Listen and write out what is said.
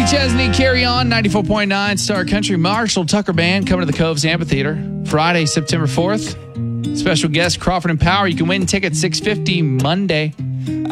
Kenny Chesney, Carry On, 94.9 Star Country. Marshall Tucker Band coming to the Coves Amphitheater Friday, September 4th. Special guest Crawford and Power. You can win tickets $650 Monday.